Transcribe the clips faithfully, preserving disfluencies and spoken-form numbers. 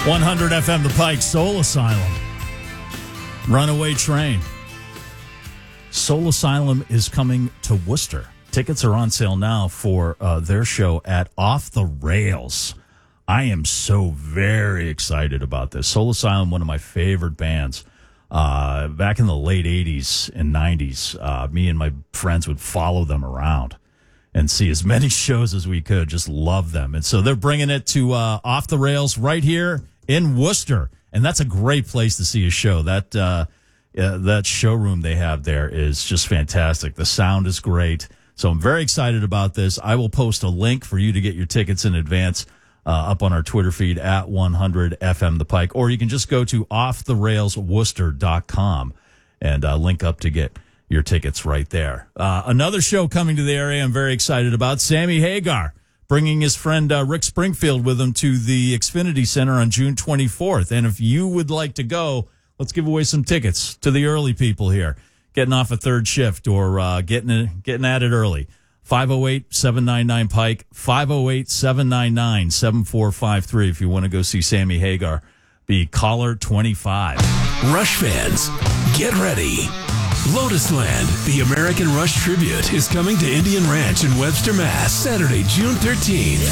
one hundred F M The Pike, Soul Asylum. Runaway Train. Soul Asylum is coming to Worcester. Tickets are on sale now for uh, their show at Off the Rails. I am so very excited about this. Soul Asylum, one of my favorite bands. Uh, back in the late eighties and nineties, uh, me and my friends would follow them around and see as many shows as we could. Just love them. And so they're bringing it to uh, Off the Rails right here in Worcester. And that's a great place to see a show. That uh, uh, that showroom they have there is just fantastic. The sound is great. So I'm very excited about this. I will post a link for you to get your tickets in advance uh, up on our Twitter feed at one hundred F M The Pike. Or you can just go to off the rails worcester dot com and uh, link up to get your tickets right there. Uh, another show coming to the area I'm very excited about, Sammy Hagar, bringing his friend uh, Rick Springfield with him to the Xfinity Center on June twenty-fourth. And if you would like to go, let's give away some tickets to the early people here, getting off a third shift or uh, getting getting at it early. five oh eight, seven nine nine, Pike, five oh eight, seven nine nine, seven four five three if you want to go see Sammy Hagar. Be caller twenty-five. Rush fans, get ready. Lotus Land, the American Rush Tribute, is coming to Indian Ranch in Webster, Mass, Saturday, June thirteenth.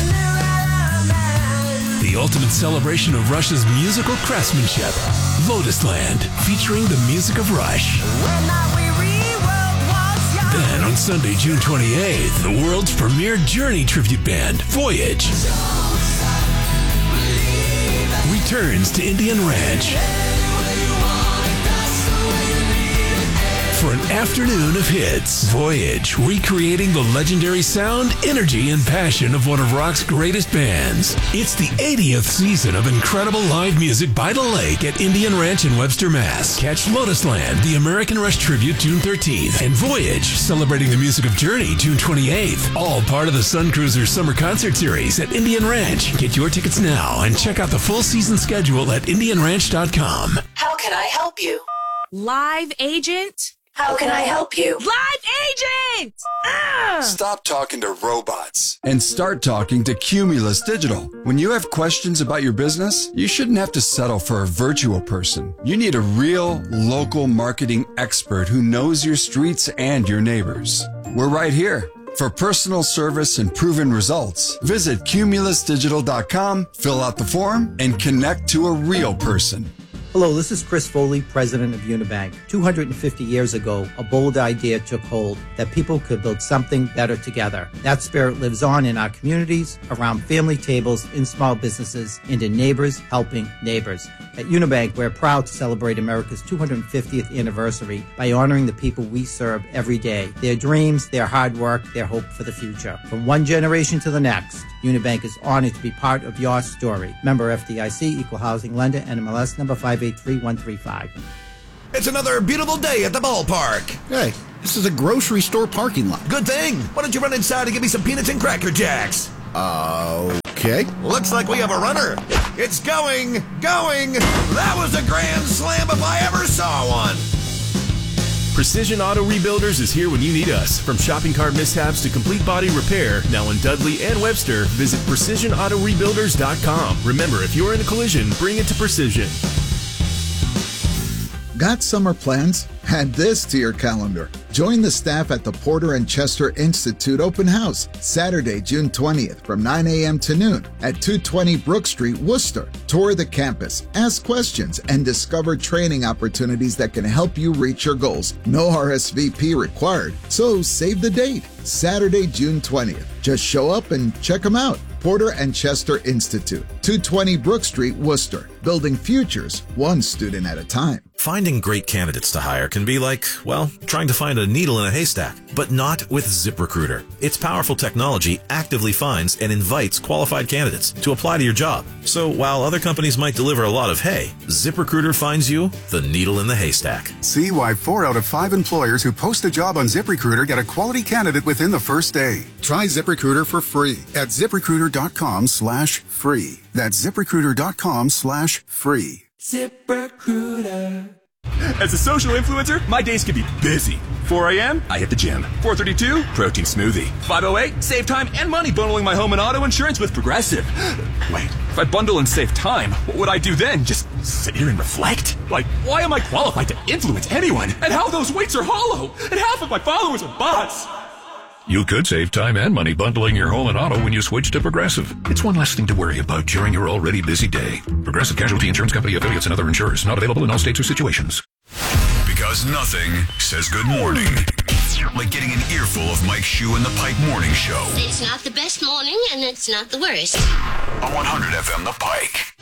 The ultimate celebration of Rush's musical craftsmanship. Lotus Land, featuring the music of Rush. Then on Sunday, June twenty-eighth, the world's premier Journey tribute band, Voyage, returns to Indian Ranch for an afternoon of hits. Voyage, recreating the legendary sound, energy, and passion of one of rock's greatest bands. It's the eightieth season of incredible live music by the lake at Indian Ranch in Webster, Mass. Catch Lotus Land, the American Rush Tribute, June thirteenth, and Voyage, celebrating the music of Journey, June twenty-eighth. All part of the Sun Cruiser Summer Concert Series at Indian Ranch. Get your tickets now and check out the full season schedule at indian ranch dot com. How can I help you? Live agent? How can I help you? Live agent! Ah! Stop talking to robots and start talking to Cumulus Digital. When you have questions about your business, you shouldn't have to settle for a virtual person. You need a real, local marketing expert who knows your streets and your neighbors. We're right here. For personal service and proven results, visit cumulus digital dot com, fill out the form, and connect to a real person. Hello, this is Chris Foley, president of Unibank. two hundred fifty years ago, a bold idea took hold that people could build something better together. That spirit lives on in our communities, around family tables, in small businesses, and in neighbors helping neighbors. At Unibank, we're proud to celebrate America's two hundred fiftieth anniversary by honoring the people we serve every day, their dreams, their hard work, their hope for the future. From one generation to the next, Unibank is honored to be part of your story. Member F D I C, Equal Housing Lender, N M L S number five eight three one three five. It's another beautiful day at the ballpark. Hey, this is a grocery store parking lot. Good thing. Why don't you run inside and give me some peanuts and Cracker Jacks? Uh, okay. Looks like we have a runner. It's going, going. That was a grand slam if I ever saw one. Precision Auto Rebuilders is here when you need us. From shopping cart mishaps to complete body repair, now in Dudley and Webster, visit precision auto rebuilders dot com. Remember, if you're in a collision, bring it to Precision. Got summer plans? Add this to your calendar. Join the staff at the Porter and Chester Institute Open House, Saturday, June twentieth from nine a.m. to noon at two twenty Brook Street, Worcester. Tour the campus, ask questions, and discover training opportunities that can help you reach your goals. No R S V P required, so save the date, Saturday, June twentieth. Just show up and check them out. Porter and Chester Institute, two twenty Brook Street, Worcester. Building futures, one student at a time. Finding great candidates to hire can be like, well, trying to find a needle in a haystack, but not with ZipRecruiter. Its powerful technology actively finds and invites qualified candidates to apply to your job. So while other companies might deliver a lot of hay, ZipRecruiter finds you the needle in the haystack. See why four out of five employers who post a job on ZipRecruiter get a quality candidate within the first day. Try ZipRecruiter for free at ZipRecruiter.com slash free. That's ZipRecruiter.com slash free. ZipRecruiter. As a social influencer, my days can be busy. four a.m., I hit the gym. four thirty-two, protein smoothie. five oh eight, save time and money bundling my home and auto insurance with Progressive. Wait, if I bundle and save time, what would I do then? Just sit here and reflect? Like, why am I qualified to influence anyone? And how those weights are hollow? And half of my followers are bots? You could save time and money bundling your home and auto when you switch to Progressive. It's one less thing to worry about during your already busy day. Progressive Casualty Insurance Company affiliates and other insurers. Not available in all states or situations. Because nothing says good morning like getting an earful of Mike Shue and the Pike Morning Show. It's not the best morning, and it's not the worst. On one hundred F M, The Pike.